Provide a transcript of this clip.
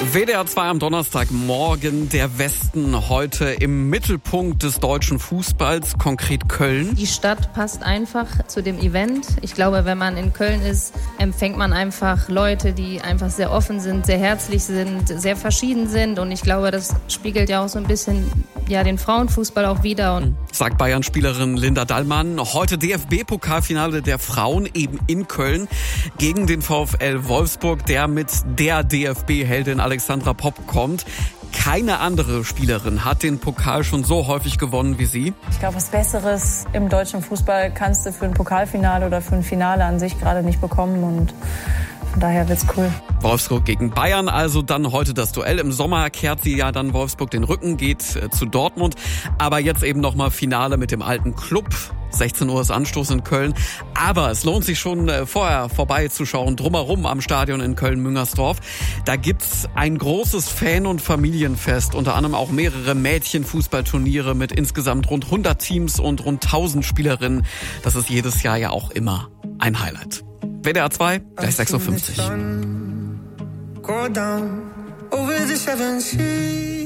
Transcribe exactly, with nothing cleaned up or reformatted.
W D R zwei am Donnerstagmorgen, der Westen heute im Mittelpunkt des deutschen Fußballs, konkret Köln. Die Stadt passt einfach zu dem Event. Ich glaube, wenn man in Köln ist, empfängt man einfach Leute, die einfach sehr offen sind, sehr herzlich sind, sehr verschieden sind. Und ich glaube, das spiegelt ja auch so ein bisschen ja, den Frauenfußball auch wider. Und sagt Bayern-Spielerin Linda Dallmann. Heute D F B-Pokalfinale der Frauen eben in Köln gegen den VfL Wolfsburg, der mit der D F B-Heldin Alexandra Popp kommt. Keine andere Spielerin hat den Pokal schon so häufig gewonnen wie sie. Ich glaube, was Besseres im deutschen Fußball kannst du für ein Pokalfinale oder für ein Finale an sich gerade nicht bekommen. Und von daher wird's cool. Wolfsburg gegen Bayern, also dann heute das Duell. Im Sommer kehrt sie ja dann Wolfsburg den Rücken, geht äh, zu Dortmund. Aber jetzt eben nochmal Finale mit dem alten Club. sechzehn Uhr ist Anstoß in Köln. Aber es lohnt sich schon äh, vorher vorbeizuschauen, drumherum am Stadion in Köln-Müngersdorf. Da gibt's ein großes Fan- und Familienfest, unter anderem auch mehrere Mädchenfußballturniere mit insgesamt rund hundert Teams und rund tausend Spielerinnen. Das ist jedes Jahr ja auch immer ein Highlight. W D R zwei, gleich sechs Uhr fünfzig.